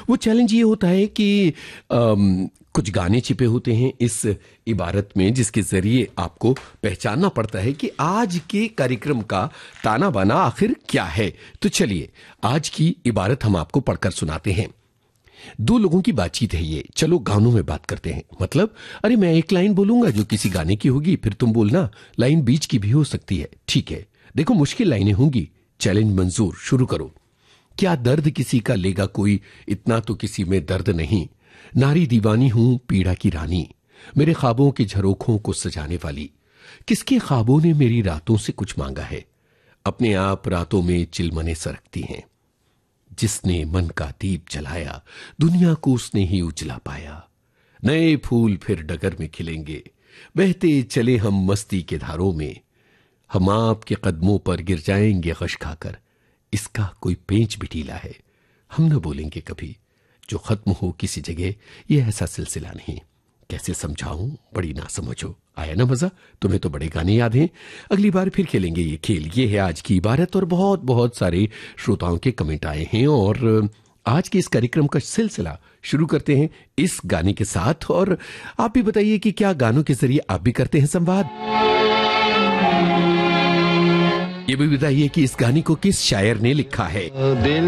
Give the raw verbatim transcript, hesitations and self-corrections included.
वो चैलेंज ये होता है कि अम, कुछ गाने छिपे होते हैं इस इबारत में जिसके जरिए आपको पहचानना पड़ता है कि आज के कार्यक्रम का ताना बाना आखिर क्या है। तो चलिए आज की इबारत हम आपको पढ़कर सुनाते हैं। दो लोगों की बातचीत है ये, चलो गानों में बात करते हैं। मतलब अरे मैं एक लाइन बोलूंगा जो किसी गाने की होगी, फिर तुम बोलना, लाइन बीच की भी हो सकती है। ठीक है, देखो मुश्किल लाइनें होंगी, चैलेंज मंजूर, शुरू करो। क्या दर्द किसी का लेगा कोई, इतना तो किसी में दर्द नहीं। नारी दीवानी हूं पीड़ा की रानी, मेरे ख्वाबों के झरोखों को सजाने वाली। किसके ख्वाबों ने मेरी रातों से कुछ मांगा है, अपने आप रातों में चिलमने सरकती हैं। जिसने मन का दीप जलाया, दुनिया को उसने ही उजला पाया। नए फूल फिर डगर में खिलेंगे, बहते चले हम मस्ती के धारों में। हम आपके कदमों पर गिर जाएंगे गश खाकर, इसका कोई पेंच भी ढीला है। हम न बोलेंगे कभी जो खत्म हो किसी जगह, यह ऐसा सिलसिला नहीं। कैसे समझाऊं, बड़ी ना समझो। आया ना मजा? तुम्हें तो बड़े गाने याद हैं। अगली बार फिर खेलेंगे ये खेल। ये है आज की इबारत और बहुत बहुत सारे श्रोताओं के कमेंट आए हैं और आज के इस कार्यक्रम का सिलसिला शुरू करते हैं इस गाने के साथ। और आप भी बताइए कि क्या गानों के जरिए आप भी करते हैं संवाद। ये भी बताइए कि इस गाने को किस शायर ने लिखा है।